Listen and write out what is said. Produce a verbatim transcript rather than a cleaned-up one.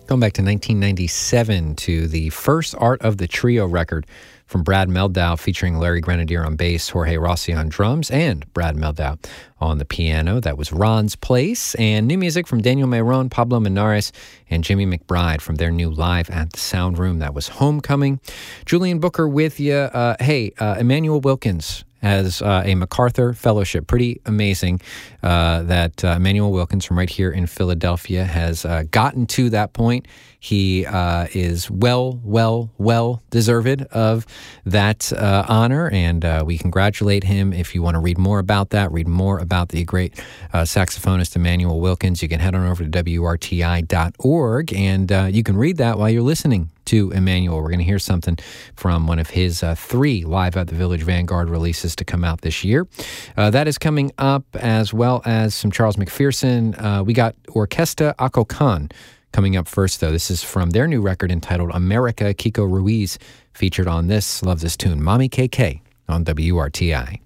Going back to nineteen ninety-seven to the first Art of the Trio record from Brad Mehldau, featuring Larry Grenadier on bass, Jorge Rossi on drums, and Brad Mehldau on the piano. That was Ron's Place. And new music from Daniel Mayron, Pablo Linares, and Jimmy McBride from their new Live at the Sound Room. That was Homecoming. Julian Booker with you. Uh, hey, uh, Emmanuel Wilkins has uh, a MacArthur Fellowship. Pretty amazing uh, that uh, Emmanuel Wilkins from right here in Philadelphia has uh, gotten to that point. He uh, is well, well, well deserved of that uh, honor, and uh, we congratulate him. If you want to read more about that, read more about the great uh, saxophonist Emmanuel Wilkins, you can head on over to W R T I dot org, and uh, you can read that while you're listening to Emmanuel. We're going to hear something from one of his uh, three Live at the Village Vanguard releases to come out this year. Uh, that is coming up, as well as some Charles McPherson. Uh, we got Orquesta Acocan coming up first, though. This is from their new record entitled America. Kiko Ruiz featured on this. Love this tune. Mommy K K on W R T I.